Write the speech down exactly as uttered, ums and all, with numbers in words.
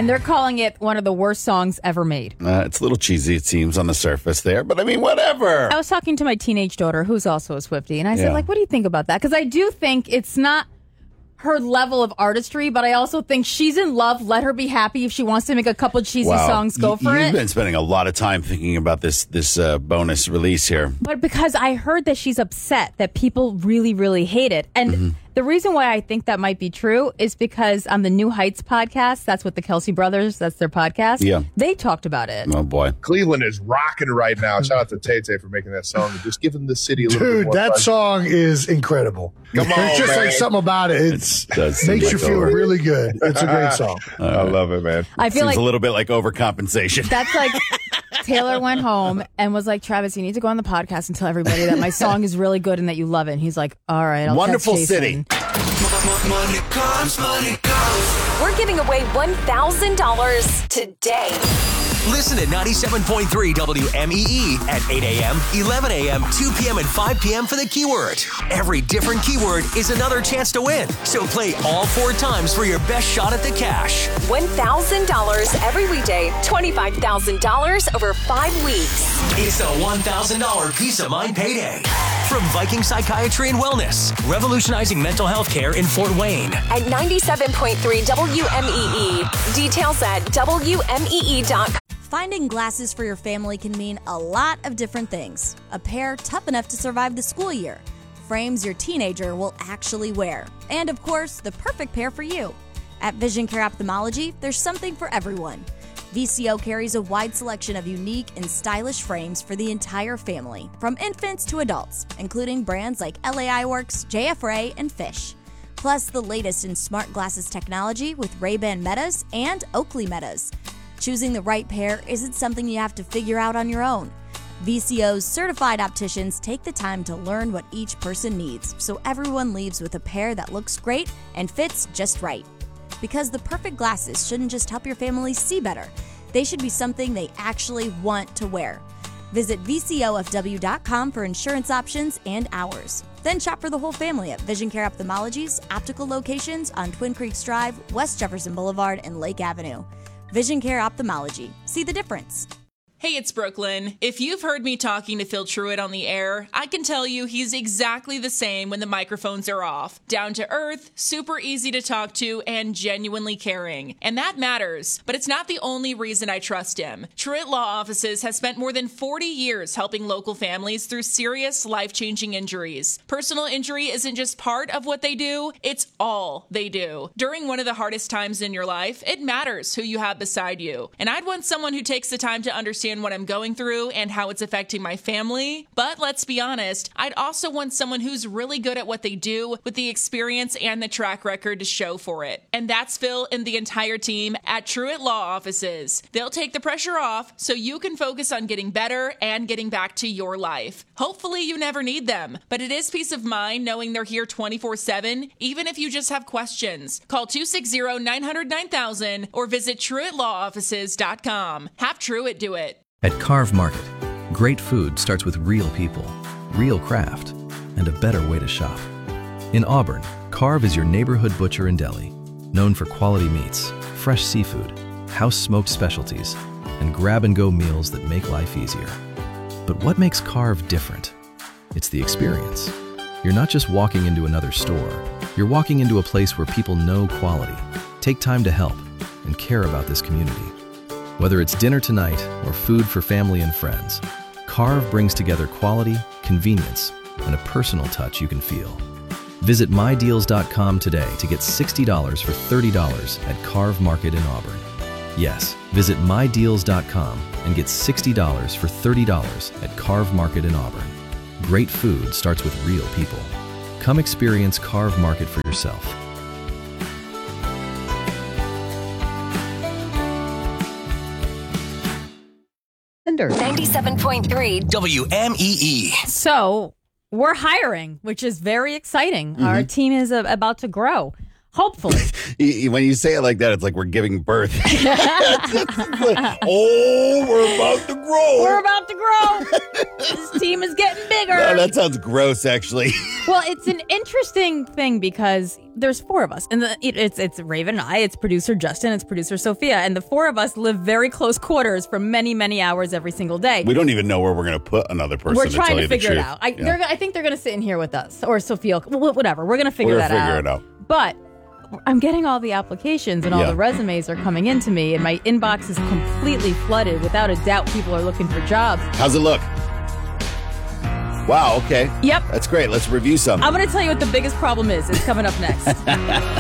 And they're calling it one of the worst songs ever made. Uh, it's a little cheesy, it seems, on the surface there. But, I mean, whatever. I was talking to my teenage daughter, who's also a Swiftie, and I said, Yeah. like, what do you think about that? Because I do think it's not her level of artistry, but I also think she's in love. Let her be happy. If she wants to make a couple cheesy Wow. songs, go Y- for You've it. been spending a lot of time thinking about this this uh, bonus release here. But because I heard that she's upset that people really, really hate it. And Mm-hmm. the reason why I think that might be true is because on the New Heights podcast, that's what the Kelsey brothers, that's their podcast. Yeah. They talked about it. Oh, boy. Cleveland is rocking right now. Shout out to Tay Tay for making that song and just giving the city a little bit Dude, more that fun. song is incredible. Come on, There's just man. like something about it. It's It does seem makes you like feel over. really good. It's a great song. I love it, man. I feel Seems like a little bit like overcompensation. that's like Taylor went home and was like, Travis, you need to go on the podcast and tell everybody that my song is really good and that you love it. And he's like, all right, I'll Wonderful text Jason. city. Money comes, money goes. We're giving away one thousand dollars today. Listen to ninety-seven point three W M E E at eight a.m., eleven a.m., two p.m., and five p.m. for the keyword. Every different keyword is another chance to win. So play all four times for your best shot at the cash. one thousand dollars every weekday, twenty-five thousand dollars over five weeks. It's a one thousand dollars Peace of Mind payday. From Viking Psychiatry and Wellness, revolutionizing mental health care in Fort Wayne. At ninety-seven point three W M E E. Details at W M E E dot com. Finding glasses for your family can mean a lot of different things. A pair tough enough to survive the school year, frames your teenager will actually wear, and of course, the perfect pair for you. At Vision Care Ophthalmology, there's something for everyone. V C O carries a wide selection of unique and stylish frames for the entire family, from infants to adults, including brands like L A I Works, J F Ray, and Fish. Plus, the latest in smart glasses technology with Ray-Ban Metas and Oakley Metas. Choosing the right pair isn't something you have to figure out on your own. V C O's certified opticians take the time to learn what each person needs, so everyone leaves with a pair that looks great and fits just right. Because the perfect glasses shouldn't just help your family see better, they should be something they actually want to wear. Visit V C O F W dot com for insurance options and hours. Then shop for the whole family at Vision Care Ophthalmology's optical locations on Twin Creeks Drive, West Jefferson Boulevard, and Lake Avenue. Vision Care Ophthalmology. See the difference. Hey, it's Brooklyn. If you've heard me talking to Phil Truitt on the air, I can tell you he's exactly the same when the microphones are off. Down to earth, super easy to talk to, and genuinely caring. And that matters, but it's not the only reason I trust him. Truitt Law Offices has spent more than forty years helping local families through serious, life-changing injuries. Personal injury isn't just part of what they do, it's all they do. During one of the hardest times in your life, it matters who you have beside you. And I'd want someone who takes the time to understand what I'm going through and how it's affecting my family. But let's be honest, I'd also want someone who's really good at what they do with the experience and the track record to show for it. And that's Phil and the entire team at Truitt Law Offices. They'll take the pressure off so you can focus on getting better and getting back to your life. Hopefully you never need them, but it is peace of mind knowing they're here twenty-four seven, even if you just have questions. Call two six zero, nine zero zero, nine thousand or visit Truitt Law Offices dot com. Have Truitt do it. At Carve Market, great food starts with real people, real craft, and a better way to shop. In Auburn, Carve is your neighborhood butcher and deli, known for quality meats, fresh seafood, house-smoked specialties, and grab-and-go meals that make life easier. But what makes Carve different? It's the experience. You're not just walking into another store. You're walking into a place where people know quality, take time to help, and care about this community. Whether it's dinner tonight or food for family and friends, Carve brings together quality, convenience, and a personal touch you can feel. Visit my deals dot com today to get sixty dollars for thirty dollars at Carve Market in Auburn. Yes, visit my deals dot com and get sixty dollars for thirty dollars at Carve Market in Auburn. Great food starts with real people. Come experience Carve Market for yourself. ninety-seven point three W M E E. So we're hiring, which is very exciting. Mm-hmm. Our team is uh, about to grow. Hopefully. When you say it like that, it's like we're giving birth. Like, oh, we're about to grow. We're about to grow. This team is getting bigger. No, that sounds gross, actually. Well, it's an interesting thing because there's four of us. And the, it, it's it's Raven and I, it's producer Justin, it's producer Sophia. And the four of us live very close quarters for many, many hours every single day. We don't even know where we're going to put another person. We're to trying tell to you figure the it truth. out. I, Yeah. they're, I think they're going to sit in here with us. Or Sophia, whatever. We're going to figure We're that gonna figure out. it out. But I'm getting all the applications and all Yeah. the resumes are coming into me, and my inbox is completely flooded. Without a doubt, people are looking for jobs. How's it look? Wow, okay. Yep. That's great. Let's review some. I'm going to tell you what the biggest problem is. It's coming up next.